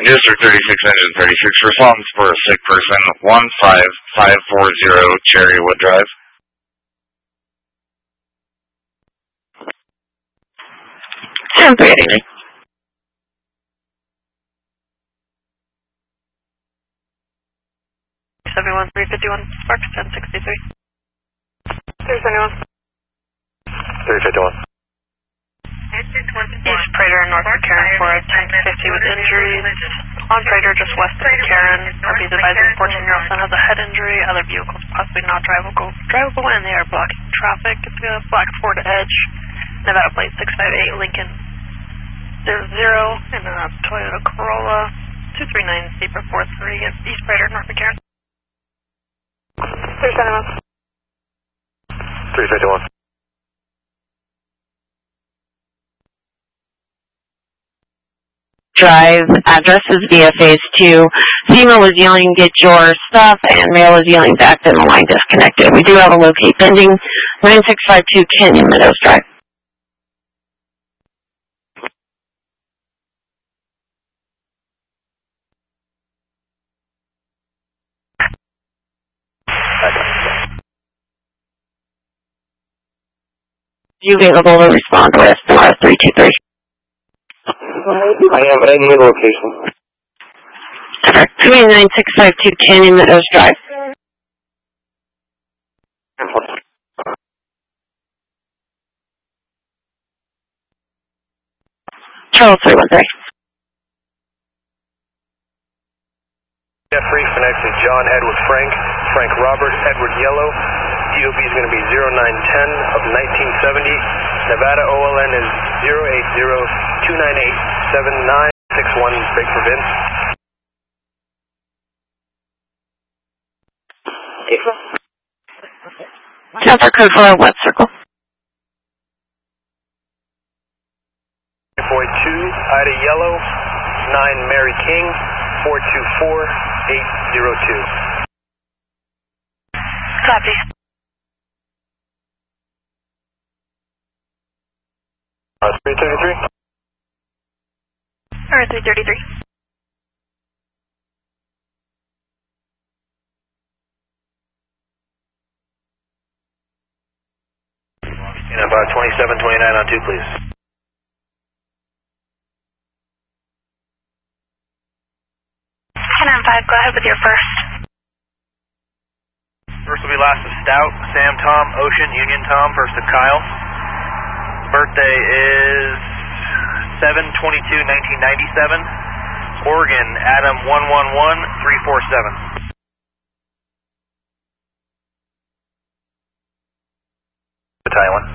District 36, Engine 36, response for a sick person, 15540 Cherrywood Drive. Sam 389. 71-351, Sparks 1063. 371. 351. East Prater, north of Karen for a 1050 with injuries. On Prater, just west of Karen. RP's advising 14-year-old son has a head injury. Other vehicles possibly not drivable and they are blocking traffic. It's a black Ford Edge, Nevada plate 658, Lincoln 00, and a Toyota Corolla 239 Zebra 43 at East Prater, north of Karen. 371. 351. Drive, address is via phase 2. FEMA was yelling, get your stuff, and male was yelling back, then the line disconnected. We do have a locate pending, 9652 Canyon Meadows Drive. You available to respond with 323? I am, but I need a location. 9652 Canyon Meadows Drive. Charles 313. Jeffrey connects to John Edward Frank, Frank Robert, Edward Yellow. DOB is going to be 0910 of 1970. Nevada OLN is 080-298-7961. Big for Vince. Temper code for what circle? 4-2, Ida Yellow, 9 Mary King, 424-802. Copy. Uh, 333? Alright, 333. And about 2729 on 2, please. Can 5, go ahead with your first. First will be last of Stout, Sam Tom, Ocean, Union Tom, first of Kyle. Birthday is 7/22/1997. Oregon, Adam 111347. Battalion.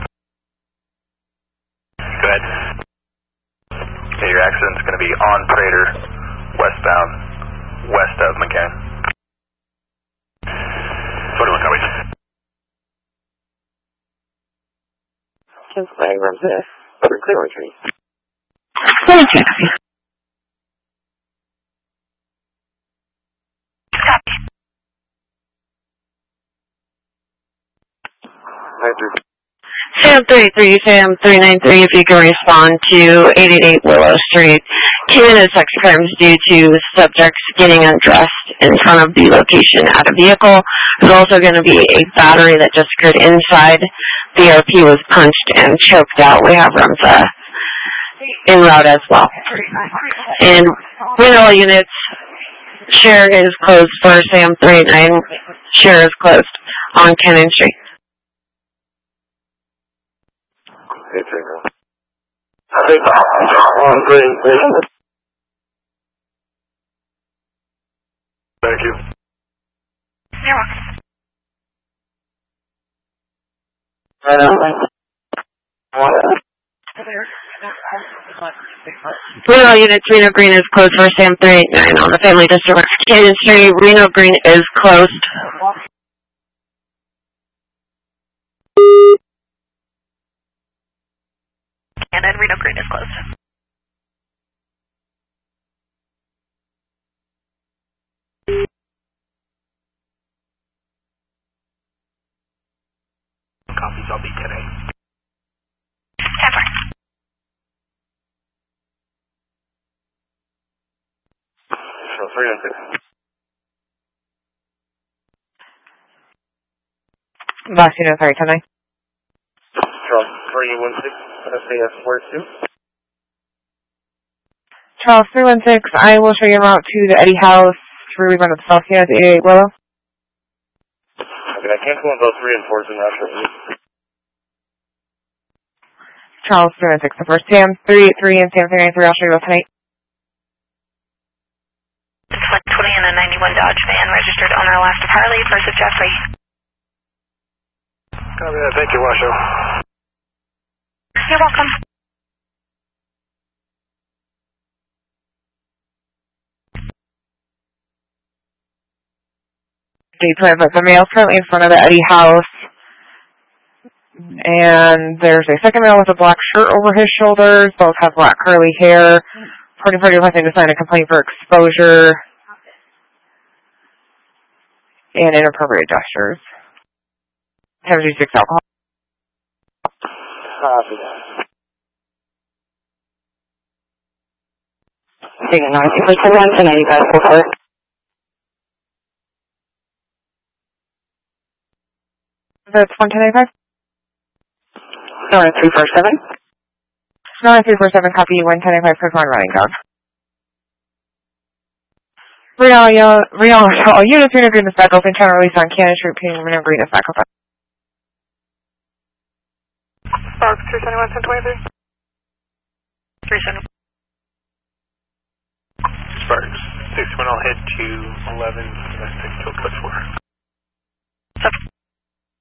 Go ahead. Okay, your accident's going to be on Prater, westbound, west of McCann. 21 copies. Just diagrams there. Over clear tree. Copy. Sam 33, Sam 393, if you can respond to 888 Willow Street. Canada sex crimes due to subjects getting undressed in front of the location at a vehicle. There's also going to be a battery that just occurred inside. The RP was punched and choked out. We have Ramza en route as well. And Reno units, share is closed for Sam 389. Share is closed on Cannon Street. Thank you. You're welcome. Reno units, Reno Green is closed for Sam 389 on the Family District. Canyon Street, Reno Green is closed. And then Reno Green is closed. Copies, I'll be today. Charles 316. Last unit, sorry, 10-9. Charles 316, SAS 42. Charles 316, I will show you en route to the Eddie House through rerun of the South unit, 88 Willow. Okay, I cancel on both 3 and 4s in route. Charles 316, the first Sam 383 and Sam 393, I'll show you both tonight. It's 120 and a 91 Dodge van, registered owner last of Harley versus Jeffrey. Copy that, thank you, Washoe. You're welcome. The male is currently in front of the Eddie House, and there's a second male with a black shirt over his shoulders. Both have black curly hair. Party requesting to sign a complaint for exposure and inappropriate gestures. 76 alcohol. Copy that. Being a noisy for 10-1 tonight, you guys go for it. That's 11085. Star 347. Star 347, copy 11085, quick one running gov. All units are agreeing to back open, counter release on Cannon Street, ping agreeing to back open. Sparks 371, 1023. 37. Sparks 61, I'll head to 11, domestic, kill code 4.